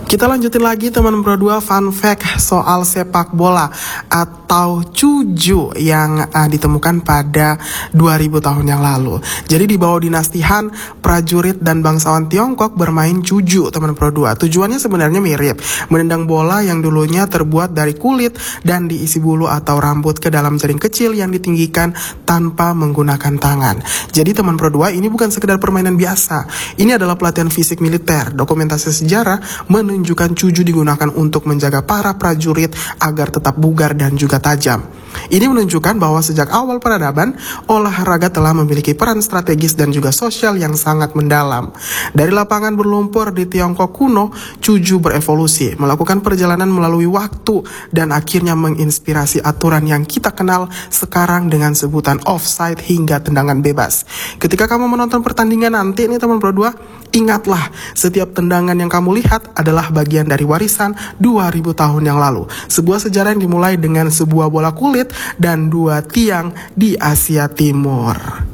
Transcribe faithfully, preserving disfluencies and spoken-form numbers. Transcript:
Kita lanjutin lagi teman Pro dua fun fact soal sepak bola atau cuju yang uh, ditemukan pada dua ribu tahun yang lalu. Jadi di bawah dinasti Han, prajurit dan bangsawan Tiongkok bermain cuju teman Pro dua. Tujuannya sebenarnya mirip, menendang bola yang dulunya terbuat dari kulit dan diisi bulu atau rambut ke dalam jaring kecil yang ditinggikan tanpa menggunakan tangan. Jadi teman Pro dua, ini bukan sekedar permainan biasa. Ini adalah pelatihan fisik militer. Dokumentasi sejarah menunjukkan cuju digunakan untuk menjaga para prajurit agar tetap bugar dan juga tajam. Ini menunjukkan bahwa sejak awal peradaban, olahraga telah memiliki peran strategis dan juga sosial yang sangat mendalam. Dari lapangan berlumpur di Tiongkok kuno, cuju berevolusi, melakukan perjalanan melalui waktu dan akhirnya menginspirasi aturan yang kita kenal sekarang dengan sebutan offside hingga tendangan bebas. Ketika kamu menonton pertandingan nanti nih teman Pro dua, ingatlah setiap tendangan yang kamu lihat adalah bagian dari warisan dua ribu tahun yang lalu. Sebuah sejarah yang dimulai dengan sebuah bola kulit dan dua tiang di Asia Timur.